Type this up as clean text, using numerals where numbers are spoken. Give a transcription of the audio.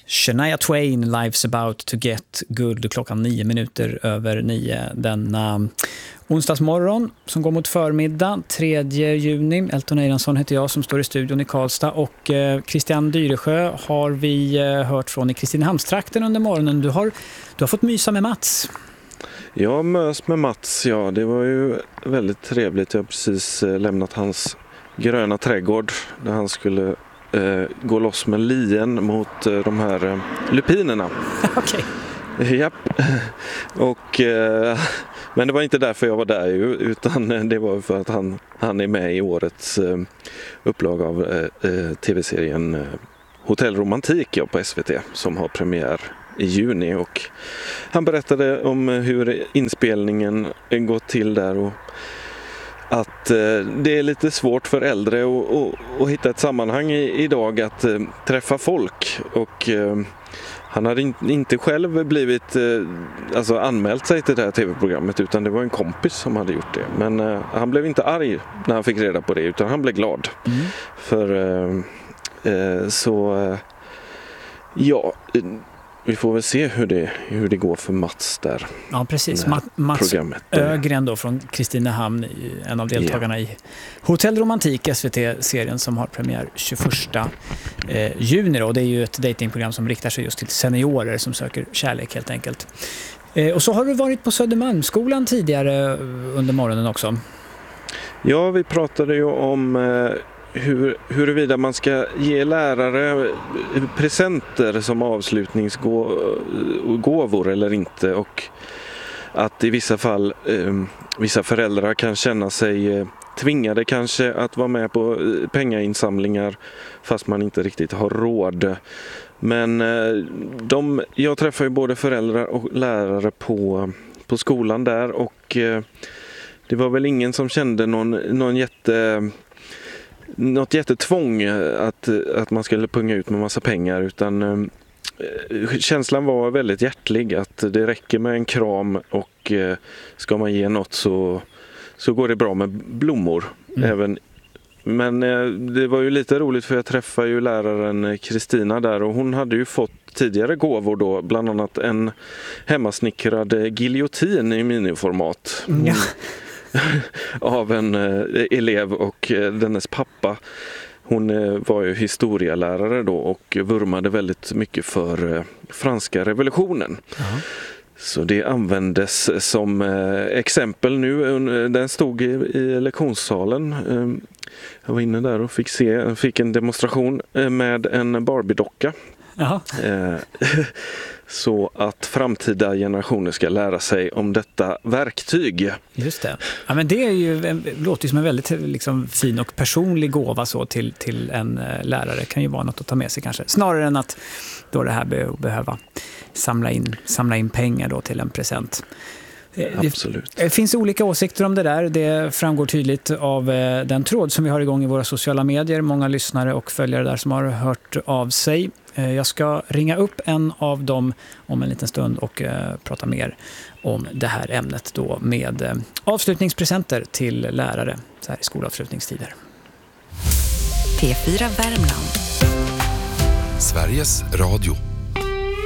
Shania Twain, Life's about to get good, klockan 9:09 denna onsdagsmorgon som går mot förmiddag, 3 juni. Elton Eiransson heter jag som står i studion i Karlstad och Christian Dyresjö har vi hört från i Kristinehamnstrakten under morgonen. Du har fått mysa med Mats. Jag mös med Mats, ja. Det var ju väldigt trevligt. Jag har precis lämnat hans gröna trädgård där han skulle gå loss med lien mot de här lupinerna. Okej. Japp. Och, men det var inte därför jag var där ju, utan det var för att han är med i årets upplag av tv-serien Hotell Romantik på SVT som har premiär i juni, och han berättade om hur inspelningen gått till där och att det är lite svårt för äldre att hitta ett sammanhang idag att träffa folk, och han hade inte själv blivit anmält sig till det här tv-programmet, utan det var en kompis som hade gjort det. Men han blev inte arg när han fick reda på det, utan han blev glad. För vi får väl se hur det går för Mats där. Ja, precis. Mats Ögren då från Kristinehamn, en av deltagarna i Hotell Romantik, SVT-serien som har premiär 21 juni då. Det är ju ett datingprogram som riktar sig just till seniorer som söker kärlek helt enkelt. Och så har du varit på Södermalmsskolan tidigare under morgonen också. Ja, vi pratade ju om huruvida man ska ge lärare presenter som avslutningsgåvor eller inte, och att i vissa fall vissa föräldrar kan känna sig tvingade kanske att vara med på pengainsamlingar fast man inte riktigt har råd. Men jag träffar ju både föräldrar och lärare på skolan där, och det var väl ingen som kände något jättetvång att man skulle punga ut med massa pengar, utan känslan var väldigt hjärtlig, att det räcker med en kram, och ska man ge något så går det bra med blommor. Men det var ju lite roligt, för jag träffade ju läraren Kristina där, och hon hade ju fått tidigare gåvor då, bland annat en hemmasnickrad giljotin i miniformat. Av en elev, och dennes pappa. Hon var ju historielärare då och vurmade väldigt mycket för franska revolutionen. Så det användes som exempel nu. Den stod i lektionssalen. Jag var inne där och fick en demonstration med en Barbie-docka. Så att framtida generationer ska lära sig om detta verktyg. Just det. Ja, men det är ju, låter ju som en väldigt fin och personlig gåva så till en lärare. Kan ju vara något att ta med sig kanske. Snarare än att då det här behöva samla in pengar då till en present. Absolut. Det finns olika åsikter om det där. Det framgår tydligt av den tråd som vi har igång i våra sociala medier. Många lyssnare och följare där som har hört av sig. Jag ska ringa upp en av dem om en liten stund och prata mer om det här ämnet då med avslutningspresenter till lärare så här i skolavslutningstider. P4 Värmland. Sveriges Radio.